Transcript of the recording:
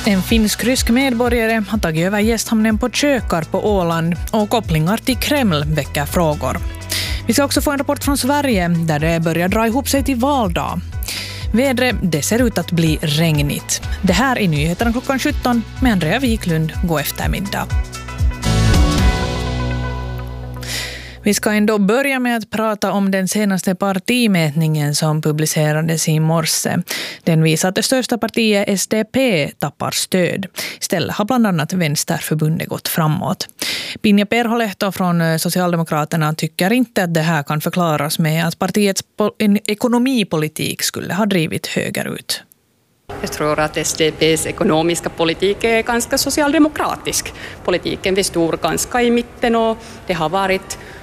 En finsk-rysk medborgare har tagit över gästhamnen på Kökar på Åland och kopplingar till Kreml väcker frågor. Vi ska också få en rapport från Sverige där det börjar dra ihop sig till valdag. Vädret, det ser ut att bli regnigt. Det här är nyheterna klockan 17 med Andrea Wiklund god eftermiddag. Vi ska ändå börja med att prata om den senaste partimätningen som publicerades i morse. Den visar att det största partiet SDP tappar stöd. Istället har bland annat Vänsterförbundet gått framåt. Pinja Perholehto från Socialdemokraterna tycker inte att det här kan förklaras med att partiets ekonomipolitik skulle ha drivit högerut. Jag tror att SDP:s ekonomiska politik är ganska socialdemokratisk. Politiken vi står ganska i mitten och det har varit